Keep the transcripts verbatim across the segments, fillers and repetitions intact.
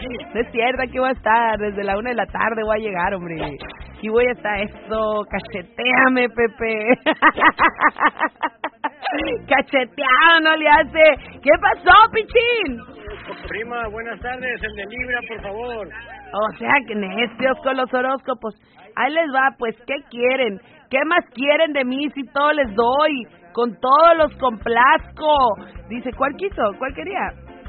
No es cierto, aquí voy a estar, desde la una de la tarde voy a llegar, hombre. Aquí voy a estar, eso, cacheteame, Pepe. Cacheteado, no le hace. ¿Qué pasó, pichín? Prima, buenas tardes, el de Libra, por favor. O sea, que necios con los horóscopos. Ahí les va, pues, ¿qué quieren? ¿Qué más quieren de mí si todo les doy? Con todos los complazco. Dice, ¿cuál quiso? ¿Cuál quería?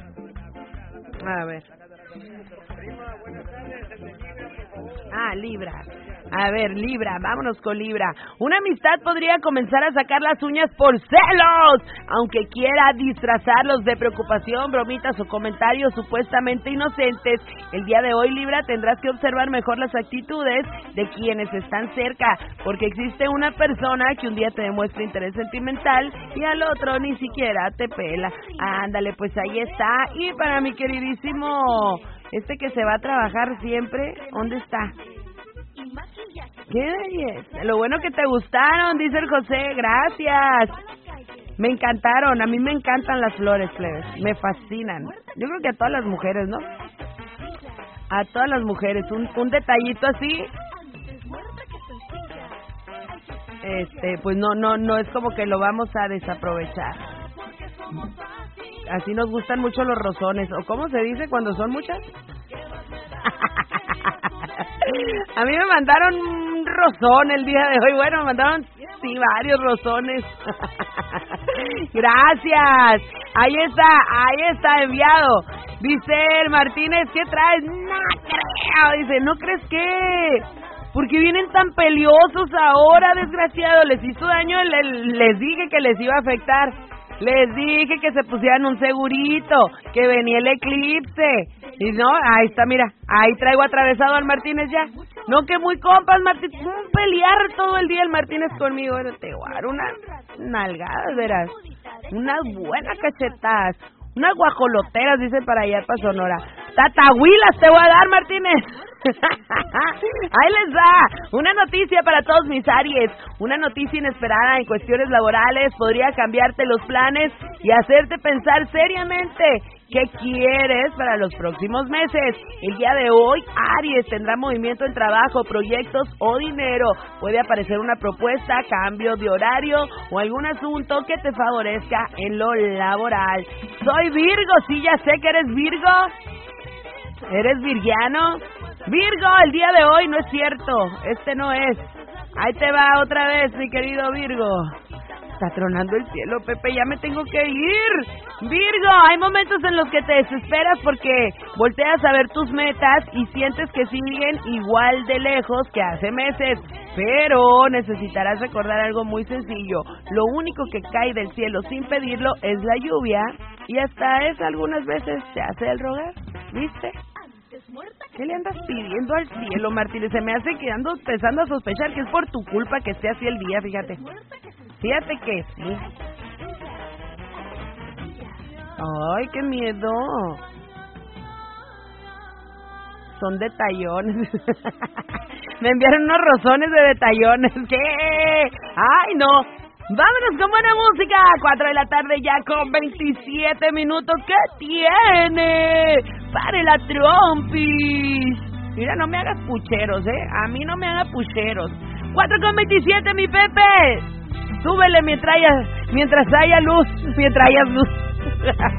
A ver. Prima, buenas tardes, el de Libra, por favor. Ah, Libra. A ver, Libra, vámonos con Libra. Una amistad podría comenzar a sacar las uñas por celos, aunque quiera disfrazarlos de preocupación, bromitas o comentarios supuestamente inocentes. El día de hoy, Libra, tendrás que observar mejor las actitudes de quienes están cerca, porque existe una persona que un día te demuestra interés sentimental y al otro ni siquiera te pela. Ándale, pues ahí está. Y para mi queridísimo, este que se va a trabajar siempre, ¿dónde está? ¡Qué belleza! Lo bueno que te gustaron, dice el José, gracias. Me encantaron, a mí me encantan las flores, plebes, me fascinan. Yo creo que a todas las mujeres, ¿no? A todas las mujeres, un, un detallito así, este, pues no, no, no es como que lo vamos a desaprovechar. Así nos gustan mucho los rosones, o ¿cómo se dice cuando son muchas? A mí me mandaron un rozón el día de hoy. Bueno, me mandaron, sí, varios rozones. Gracias. Ahí está, ahí está enviado. Dice el Martínez, ¿qué traes? No creo. Dice, ¿no crees qué? ¿Por qué vienen tan peleosos ahora, desgraciado? Les hizo daño, les, les dije que les iba a afectar. Les dije que se pusieran un segurito, que venía el eclipse. Y no, ahí está, mira, ahí traigo atravesado al Martínez ya. No, que muy compas, Martínez, un pelear todo el día el Martínez conmigo. Bueno, te voy a dar unas nalgadas, verás, unas buenas cachetadas, unas guajoloteras, dicen para allá, para Sonora. Tatahuilas te voy a dar, Martínez. Ahí les da una noticia para todos mis Aries. Una noticia inesperada en cuestiones laborales podría cambiarte los planes y hacerte pensar seriamente qué quieres para los próximos meses. El día de hoy, Aries tendrá movimiento en trabajo, proyectos o dinero. Puede aparecer una propuesta, cambio de horario o algún asunto que te favorezca en lo laboral. Soy Virgo, sí, ya sé que eres Virgo. ¿Eres virgiano? Virgo, el día de hoy no es cierto, este no es. Ahí te va otra vez, mi querido Virgo. Está tronando el cielo, Pepe, ya me tengo que ir. Virgo, hay momentos en los que te desesperas porque volteas a ver tus metas y sientes que siguen igual de lejos que hace meses. Pero necesitarás recordar algo muy sencillo. Lo único que cae del cielo sin pedirlo es la lluvia. Y hasta eso algunas veces se hace el rogar, ¿viste? ¿Qué le andas pidiendo al cielo, Martínez? Se me hace que ando empezando a sospechar que es por tu culpa que esté así el día, fíjate. Fíjate que sí. Ay, qué miedo. Son detallones. Me enviaron unos rozones de detallones. ¿Qué? Ay, no. Vámonos con buena música. Cuatro de la tarde ya con veintisiete minutos. ¿Qué tiene? ¡Pare la trompis! Mira, no me hagas pucheros, ¿eh? A mí no me hagas pucheros. Cuatro con veintisiete, mi Pepe. Súbele mientras haya, mientras haya luz. Mientras haya luz.